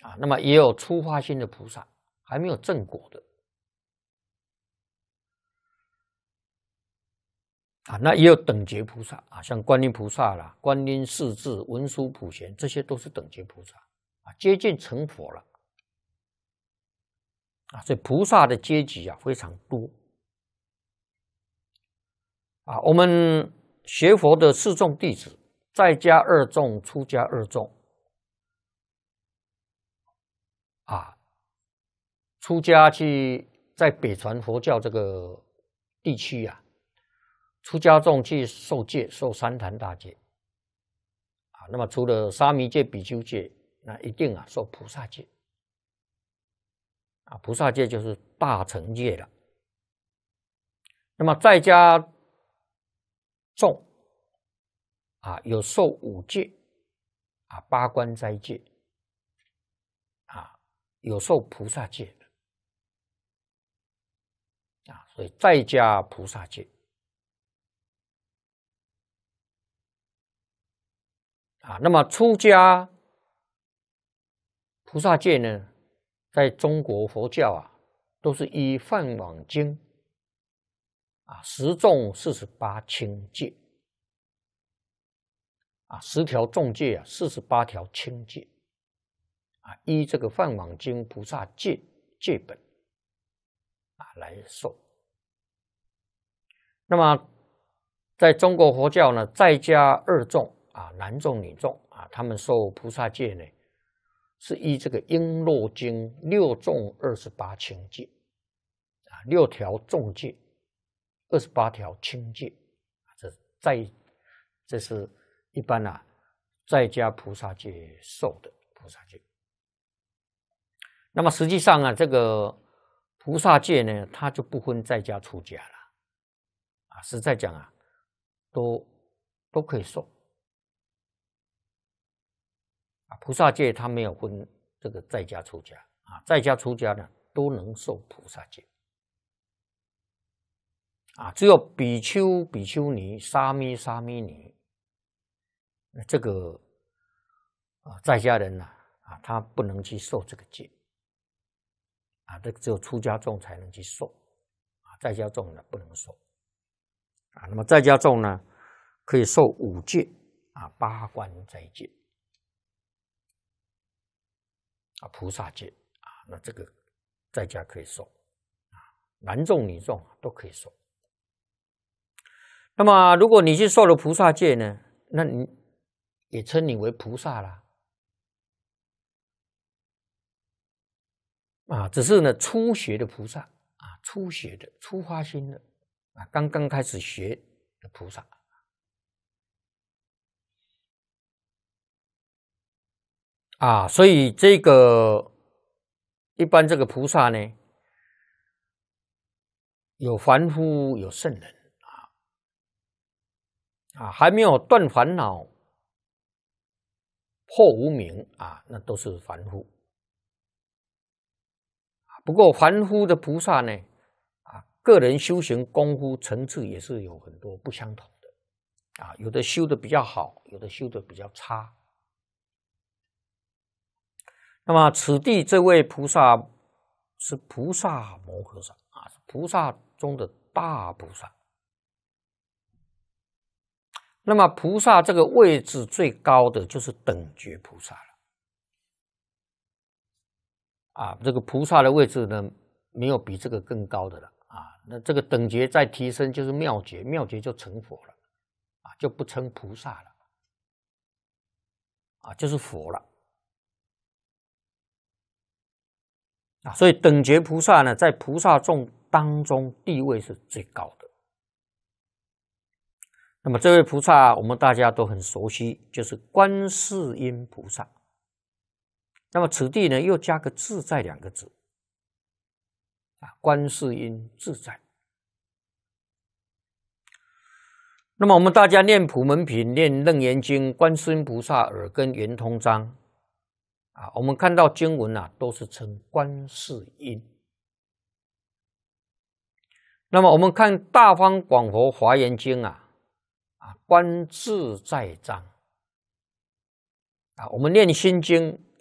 啊。那么也有初发心的菩萨，还没有正果的啊。那也有等觉菩萨啊，像观音菩萨啦、观音势至、文殊普贤，这些都是等觉菩萨啊，接近成佛了啊。所以菩萨的阶级啊非常多啊。我们学佛的四众弟子，在家二众、出家二众啊。出家去在北传佛教这个地区啊，出家众去受戒，受三坛大戒啊。那么除了沙弥戒、比丘戒，那一定啊受菩萨戒啊。菩萨戒就是大乘戒了。那么在家众啊，有受五戒啊，八关斋戒啊，有受菩萨戒的啊。所以在家菩萨戒啊。那么出家菩萨戒呢，在中国佛教啊，都是依梵网经啊，10重48轻戒啊，10条重戒啊，48条轻戒啊，依这个梵网经菩萨戒戒本啊来受。那么在中国佛教呢，在家二众啊，男众女众啊，他们受菩萨戒呢，是依这个璎珞经6重28轻戒啊，6条重戒，28条轻戒，这是一般啊在家菩萨戒受的菩萨戒。那么实际上啊，这个菩萨戒呢，它就不分在家出家了啊。实在讲啊，都可以受啊。菩萨戒它没有分这个在家出家啊，在家出家呢都能受菩萨戒啊。只有比丘、比丘尼、沙弥、沙弥尼，这个在家人呢啊，他不能去受这个戒啊，这个只有出家众才能去受啊，在家众呢不能受啊。那么在家众呢，可以受五戒啊，八关斋戒啊，菩萨戒啊，那这个在家可以受啊，男众女众都可以受。那么如果你去受了菩萨戒呢，那你也称你为菩萨啦啊，只是呢初学的菩萨啊，初学的初发心的啊，刚刚开始学的菩萨啊。所以这个一般这个菩萨呢，有凡夫有圣人啊，还没有断烦恼破无明啊，那都是凡夫。不过凡夫的菩萨呢啊，个人修行功夫层次也是有很多不相同的啊，有的修的比较好，有的修的比较差。那么此地这位菩萨是菩萨摩诃萨啊，菩萨中的大菩萨。那么菩萨这个位置最高的就是等觉菩萨了啊，这个菩萨的位置呢，没有比这个更高的了啊。那这个等觉再提升就是妙觉，妙觉就成佛了啊，就不称菩萨了啊，就是佛了啊。所以等觉菩萨呢，在菩萨众当中地位是最高的。那么这位菩萨我们大家都很熟悉，就是观世音菩萨。那么此地呢又加个自在2个字啊，观世音自在。那么我们大家念普门品、念楞严经、观世音菩萨耳根圆通章啊，我们看到经文啊都是称观世音。那么我们看大方广佛华严经啊，观自在章啊，我们念心经